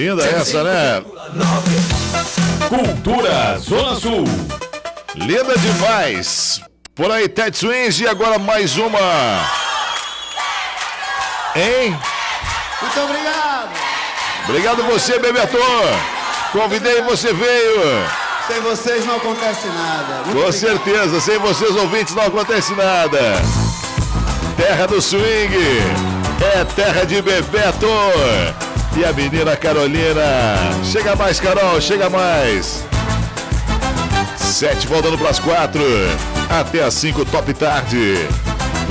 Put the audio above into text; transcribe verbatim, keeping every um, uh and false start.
linda essa, né? Cultura Zona Sul. Linda demais. Por aí, Ted Swings, e agora mais uma. Hein? Muito obrigado. Obrigado você, Bebeto. Convidei e você veio. Sem vocês não acontece nada. Muito Com obrigado. certeza, sem vocês ouvintes não acontece nada. Terra do swing, é terra de Bebeto. E a menina Carolina. Chega mais, Carol, chega mais. Sete voltando para as quatro. Até as cinco, top tarde.